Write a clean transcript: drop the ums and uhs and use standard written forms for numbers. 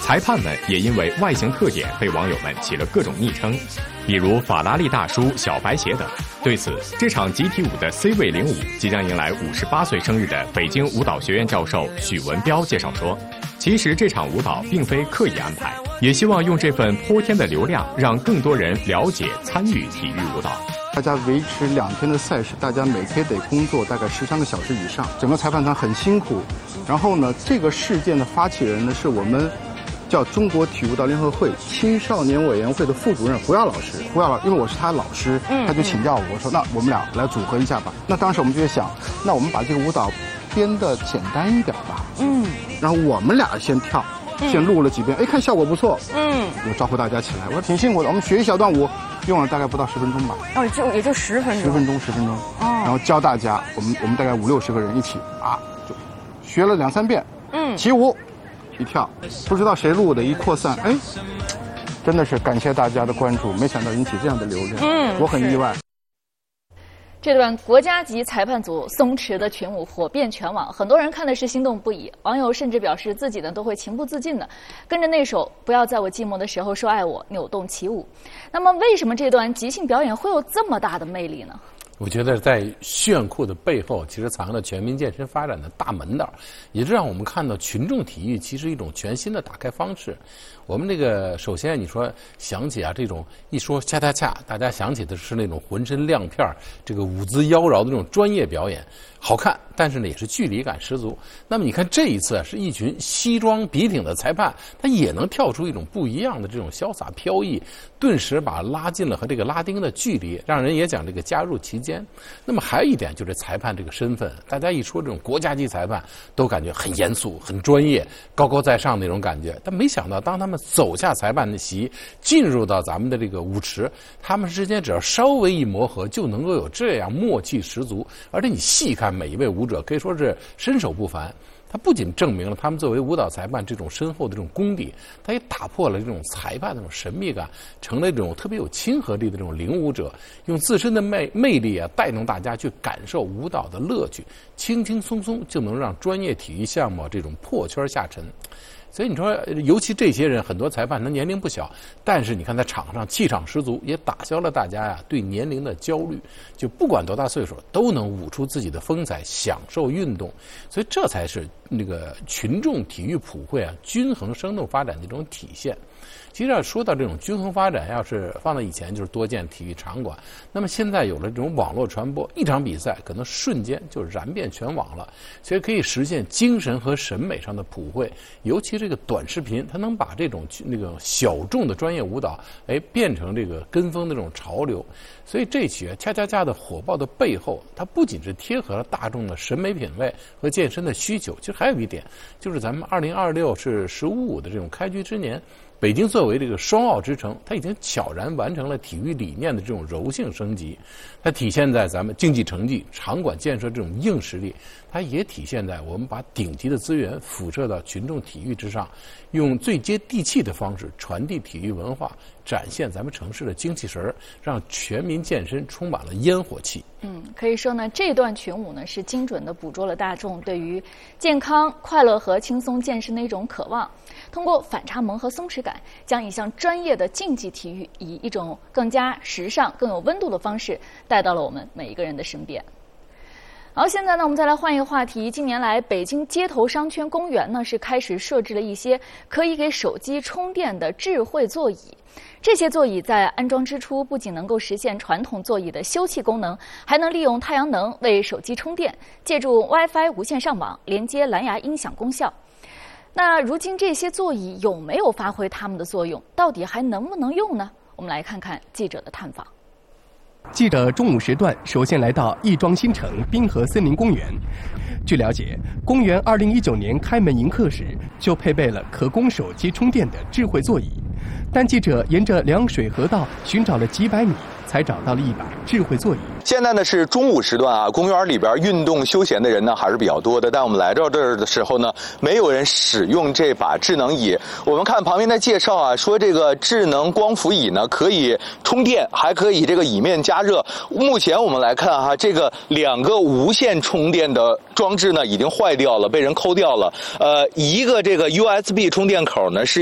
裁判们也因为外形特点被网友们起了各种昵称，比如法拉利大叔、小白鞋等。对此，这场集体舞的 C 位领舞即将迎来58岁生日的北京舞蹈学院教授许文彪介绍说，其实这场舞蹈并非刻意安排，也希望用这份泼天的流量，让更多人了解参与体育舞蹈。 大家维持2天的赛事，大家每天得工作大概13个小时以上，整个裁判团很辛苦。然后呢，这个事件的发起人呢是我们叫中国体育舞蹈联合会青少年委员会的副主任胡耀老师。胡耀老师，因为我是他老师，他就请教我说，那我们俩来组合一下吧。那当时我们就在想，那我们把这个舞蹈编得简单一点吧。然后我们俩先跳。先录了几遍，看效果不错，我招呼大家起来，我说挺辛苦的，我们学一小段舞，用了大概不到10分钟吧。 也就10分钟。 10分钟。然后教大家，我们大概50-60个人一起就学了2-3遍，起舞，一跳，不知道谁录的，一扩散，真的是感谢大家的关注，没想到引起这样的流量，我很意外。 这段国家级裁判组松弛的群舞火遍全网，很多人看的是心动不已，网友甚至表示自己呢都会情不自禁的跟着那首不要在我寂寞的时候说爱我扭动起舞。那么为什么这段即兴表演会有这么大的魅力呢？ 我觉得在炫酷的背后，其实藏着全民健身发展的大门道，也是让我们看到群众体育其实一种全新的打开方式。我们这个首先你说想起这种一说恰恰恰，大家想起的是那种浑身亮片、这个舞姿妖娆的这种专业表演，好看，但是呢也是距离感十足。那么你看这一次是一群西装笔挺的裁判，他也能跳出一种不一样的这种潇洒飘逸，顿时把拉近了和这个拉丁的距离，让人也讲这个加入其间。那么还有一点就是裁判这个身份，大家一说这种国家级裁判都感觉很严肃、很专业、高高在上那种感觉，但没想到当他们走下裁判的席，进入到咱们的这个舞池，他们之间只要稍微一磨合，就能够有这样默契十足。而且你细看每一位舞者，可以说是身手不凡。他不仅证明了他们作为舞蹈裁判这种深厚的这种功底，他也打破了这种裁判的这种神秘感，成了这种特别有亲和力的这种领舞者，用自身的魅力带动大家去感受舞蹈的乐趣，轻轻松松就能让专业体育项目这种破圈下沉。所以你说，尤其这些人，很多裁判他年龄不小，但是你看在场上气场十足，也打消了大家对年龄的焦虑，就不管多大岁数都能舞出自己的风采，享受运动。所以这才是那个群众体育普惠均衡生动发展的一种体现。其实要说到这种均衡发展，要是放到以前就是多建体育场馆，那么现在有了这种网络传播，一场比赛可能瞬间就燃遍全网了，所以可以实现精神和审美上的普惠。尤其这个短视频，它能把这种那个小众的专业舞蹈，变成这个跟风的这种潮流。所以这曲恰恰恰的火爆的背后，它不仅是贴合了大众的审美品味和健身的需求，其实还有一点，就是咱们2026是15.5的这种开局之年。北京作为这个双奥之城，它已经悄然完成了体育理念的这种柔性升级，它体现在咱们竞技成绩、场馆建设这种硬实力，它也体现在我们把顶级的资源辐射到群众体育之上，用最接地气的方式传递体育文化，展现咱们城市的精气神，让全民健身充满了烟火气。 可以说呢，这段群舞呢是精准地捕捉了大众对于健康、快乐和轻松健身的一种渴望，通过反差萌和松弛感，将一项专业的竞技体育以一种更加时尚、更有温度的方式带到了我们每一个人的身边。好，现在呢，我们再来换一个话题。近年来，北京街头商圈公园呢是开始设置了一些可以给手机充电的智慧座椅。这些座椅在安装之初，不仅能够实现传统座椅的休憩功能，还能利用太阳能为手机充电，借助 WiFi 无线上网，连接蓝牙音响功效。那如今这些座椅有没有发挥它们的作用？到底还能不能用呢？我们来看看记者的探访。 记者中午时段首先来到亦庄新城滨河森林公园。据了解，公园2019年开门迎客时就配备了可供手机充电的智慧座椅，但记者沿着凉水河道寻找了几百米，才找到了一把智慧座椅。 现在呢是中午时段公园里边运动休闲的人呢还是比较多的，但我们来到这儿的时候呢，没有人使用这把智能椅。我们看旁边的介绍说这个智能光伏椅呢可以充电，还可以这个椅面加热。目前我们来看这个2个无线充电的装置呢已经坏掉了，被人抠掉了。一个这个 USB 充电口呢是